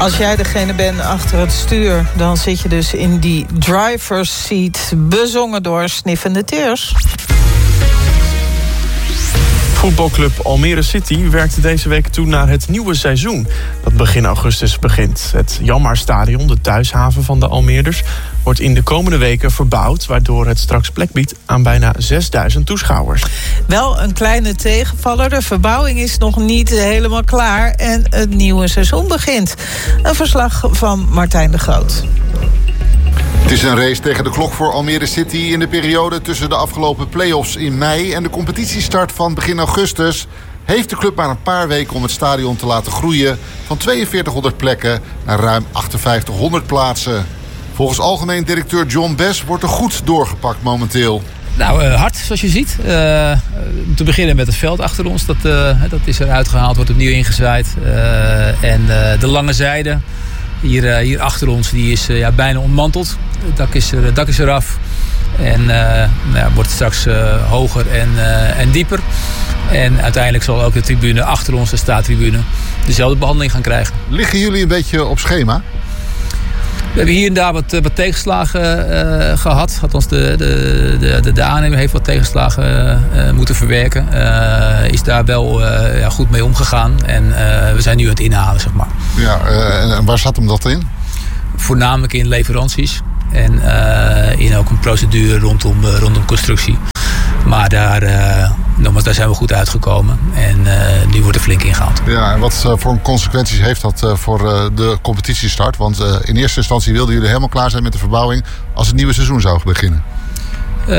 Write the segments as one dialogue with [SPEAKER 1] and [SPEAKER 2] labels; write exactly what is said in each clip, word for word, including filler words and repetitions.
[SPEAKER 1] Als jij degene bent achter het stuur, dan zit je dus in die driver's seat, bezongen door Sniffende Tears.
[SPEAKER 2] Voetbalclub Almere City werkt deze week toe naar het nieuwe seizoen dat begin augustus begint. Het Janmaarstadion, de thuishaven van de Almeerders, wordt in de komende weken verbouwd, waardoor het straks plek biedt aan bijna zesduizend toeschouwers.
[SPEAKER 1] Wel een kleine tegenvaller. De verbouwing is nog niet helemaal klaar en het nieuwe seizoen begint. Een verslag van Martijn de Groot.
[SPEAKER 3] Het is een race tegen de klok voor Almere City in de periode tussen de afgelopen play-offs in mei en de competitiestart van begin augustus. Heeft de club maar een paar weken om het stadion te laten groeien van tweeënveertighonderd plekken naar ruim achtenvijftighonderd plaatsen. Volgens algemeen directeur John Bess wordt er goed doorgepakt momenteel.
[SPEAKER 4] Nou, uh, hard, zoals je ziet. Uh, te beginnen met het veld achter ons. Dat, uh, dat is eruit gehaald, wordt opnieuw ingezaaid. Uh, en uh, de lange zijde, hier, uh, hier achter ons, die is uh, ja, bijna ontmanteld. Het dak is, er, het dak is eraf. En uh, nou ja, wordt straks uh, hoger en, uh, en dieper. En uiteindelijk zal ook de tribune achter ons, de staattribune, dezelfde behandeling gaan krijgen.
[SPEAKER 3] Liggen jullie een beetje op schema?
[SPEAKER 4] We hebben hier en daar wat, wat tegenslagen uh, gehad. Althans, de, de, de, de, de aannemer heeft wat tegenslagen uh, moeten verwerken. Uh, is daar wel uh, ja, goed mee omgegaan. En uh, we zijn nu aan het inhalen, zeg maar.
[SPEAKER 3] Ja, uh, en waar zat hem dat in?
[SPEAKER 4] Voornamelijk in leveranties. En uh, in ook een procedure rondom, uh, rondom constructie. Maar daar, uh, nogmaals, daar zijn we goed uitgekomen. En uh, nu wordt er flink ingehaald.
[SPEAKER 3] Ja, en wat uh, voor consequenties heeft dat uh, voor uh, de competitiestart? Want uh, in eerste instantie wilden jullie helemaal klaar zijn met de verbouwing als het nieuwe seizoen zou beginnen.
[SPEAKER 4] Uh,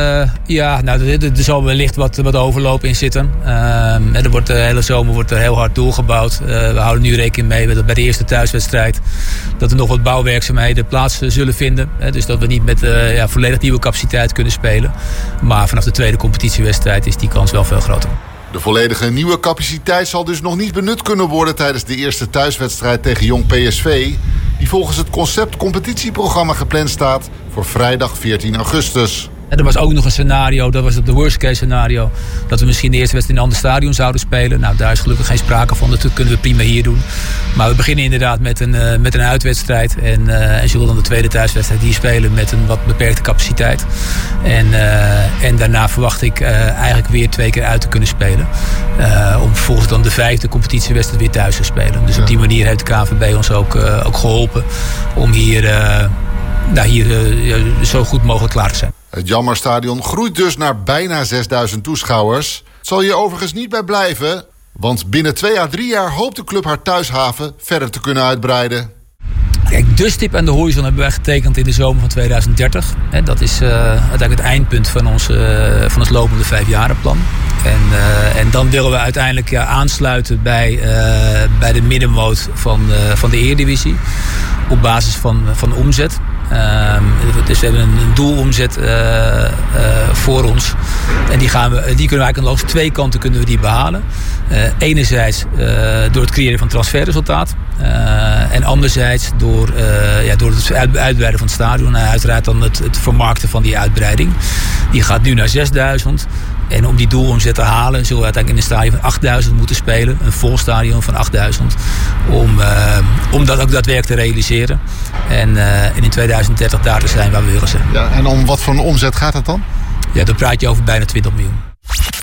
[SPEAKER 4] ja, nou, er, er zal wellicht wat, wat overloop in zitten. Uh, er wordt de hele zomer wordt er heel hard doorgebouwd. Uh, we houden nu rekening mee dat bij de eerste thuiswedstrijd dat er nog wat bouwwerkzaamheden plaats zullen vinden. Uh, dus dat we niet met uh, ja, volledig nieuwe capaciteit kunnen spelen. Maar vanaf de tweede competitiewedstrijd is die kans wel veel groter.
[SPEAKER 3] De volledige nieuwe capaciteit zal dus nog niet benut kunnen worden tijdens de eerste thuiswedstrijd tegen Jong P S V, die volgens het concept competitieprogramma gepland staat voor vrijdag veertien augustus.
[SPEAKER 4] En er was ook nog een scenario, dat was het de worst case scenario, dat we misschien de eerste wedstrijd in een ander stadion zouden spelen. Nou, daar is gelukkig geen sprake van, dat kunnen we prima hier doen. Maar we beginnen inderdaad met een, uh, met een uitwedstrijd en, uh, en zullen dan de tweede thuiswedstrijd hier spelen met een wat beperkte capaciteit. En, uh, en daarna verwacht ik uh, eigenlijk weer twee keer uit te kunnen spelen. Uh, om vervolgens dan de vijfde competitiewedstrijd weer thuis te spelen. Dus op die manier heeft de K N V B ons ook, uh, ook geholpen om hier, uh, nou, hier uh, zo goed mogelijk klaar te zijn.
[SPEAKER 3] Het Janmaarstadion groeit dus naar bijna zesduizend toeschouwers. Het zal hier overigens niet bij blijven, want binnen twee à drie jaar hoopt de club haar thuishaven verder te kunnen uitbreiden.
[SPEAKER 4] Kijk, de stip aan de horizon hebben wij getekend in de zomer van tweeduizend dertig. Dat is uh, uiteindelijk het eindpunt van ons, uh, van ons lopende vijfjarenplan. En, uh, en dan willen we uiteindelijk ja, aansluiten bij, uh, bij de middenmoot van, uh, van de Eredivisie. Op basis van, van omzet. Uh, dus we hebben een doelomzet uh, uh, voor ons. En die, gaan we, die kunnen we eigenlijk langs twee kanten kunnen we die behalen. Uh, enerzijds uh, door het creëren van transferresultaat. Uh, en anderzijds door, uh, ja, door het uitbreiden van het stadion. En uiteraard dan het, het vermarkten van die uitbreiding. Die gaat nu naar zesduizend. En om die doelomzet te halen zullen we uiteindelijk in een stadion van achtduizend moeten spelen. Een vol stadion van achtduizend. Om, uh, om dat ook daadwerkelijk te realiseren. En, uh, en in tweeduizend dertig daar te zijn waar we willen zijn.
[SPEAKER 3] Ja, en om wat voor een omzet gaat het dan?
[SPEAKER 4] Ja, dan praat je over bijna twintig miljoen.